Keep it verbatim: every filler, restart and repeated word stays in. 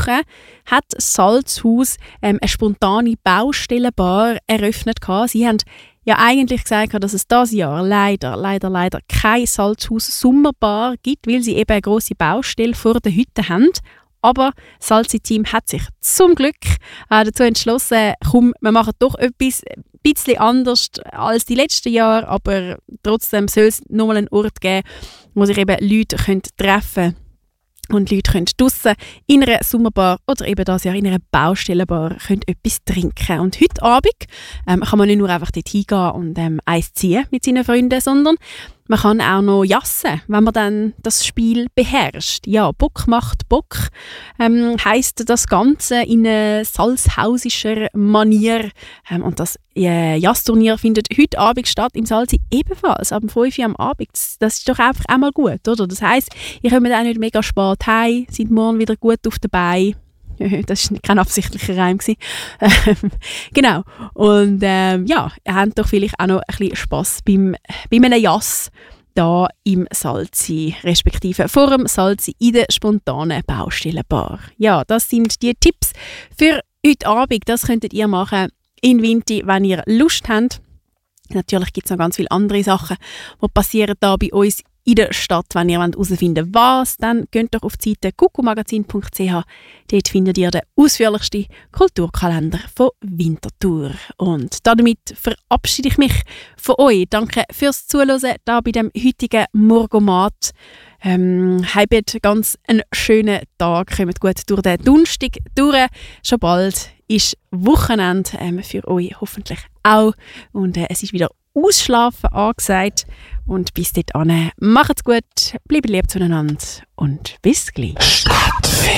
Woche hat das Salzhaus ähm, eine spontane Baustellenbar eröffnet. Sie haben ja eigentlich gesagt, dass es dieses Jahr leider, leider, leider keine Salzhaus-Sommerbar gibt, weil sie eben eine grosse Baustelle vor der Hütte haben. Aber das Salzi-Team hat sich zum Glück äh, dazu entschlossen, komm, wir machen doch etwas ein bisschen anders als die letzten Jahre, aber trotzdem soll es nochmal einen Ort geben, wo sich eben Leute können treffen können. Und Leute können draussen in einer Sommerbar oder eben das Jahr in einer Baustellenbar können etwas trinken. Und heute Abend ähm, kann man nicht nur einfach dort hingehen und ähm, eins ziehen mit seinen Freunden, sondern man kann auch noch jassen, wenn man dann das Spiel beherrscht. Ja, Bock macht Bock, ähm, heisst das Ganze in einer salzhausischer Manier. Ähm, und das äh, Jassturnier findet heute Abend statt im Salzi ebenfalls, ab fünf Uhr am Abend. Das, das ist doch einfach auch mal gut, oder? Das heisst, ihr kommt auch nicht mega spät heim, seid morgen wieder gut auf der Beine. Das war kein absichtlicher Reim. Genau. Und ähm, ja, ihr habt doch vielleicht auch noch ein bisschen Spass beim, bei einem Jass da im Salzi, respektive vor dem Salzi in der spontanen Baustellenbar. Ja, das sind die Tipps für heute Abend. Das könntet ihr machen in Winti, wenn ihr Lust habt. Natürlich gibt es noch ganz viele andere Sachen, die passieren da bei uns in der Stadt. Wenn ihr herausfinden wollt, was, dann geht doch auf die Seite kukumagazin punkt c h. Dort findet ihr den ausführlichsten Kulturkalender von Winterthur. Und damit verabschiede ich mich von euch. Danke fürs Zuhören da bei dem heutigen Morgomat. Ähm, habt ganz einen schönen Tag. Kommt gut durch den Donnerstag durch. Schon bald ist Wochenende ähm, für euch hoffentlich auch. Und äh, es ist wieder Ausschlafen angesagt. Und bis dahin, macht's gut, bleibt lieb zueinander und bis gleich. Stadtfilm.